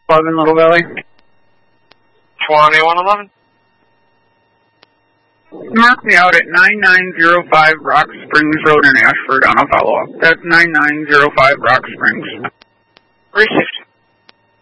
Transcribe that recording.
11 Little Valley. 2111. Mark me out at 9905 Rock Springs Road in Ashford on a follow-up. That's 9905 Rock Springs. Received.